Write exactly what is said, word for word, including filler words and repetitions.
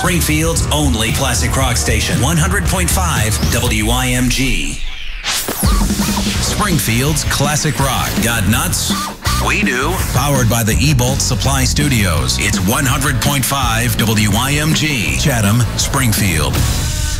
Springfield's only classic rock station, one hundred point five W I M G. Springfield's classic rock. Got nuts? We do. Powered by the E-Bolt Supply Studios. It's one hundred point five W I M G. Chatham, Springfield.